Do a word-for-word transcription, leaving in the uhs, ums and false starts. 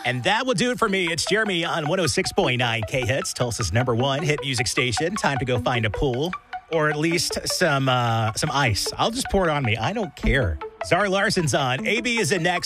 And that will do it for me. It's Jeremy on one oh six point nine K-Hits, Tulsa's number one hit music station. Time to go find a pool or at least some uh, some ice. I'll just pour it on me. I don't care. Zara Larson's on. A B is in next.